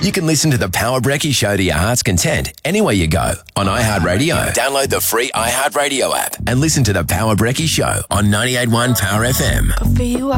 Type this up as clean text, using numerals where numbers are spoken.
You can listen to the Power Brekkie Show to your heart's content anywhere you go on iHeartRadio. Download the free iHeartRadio app and listen to the Power Brekkie Show on 98.1 Power FM. For you,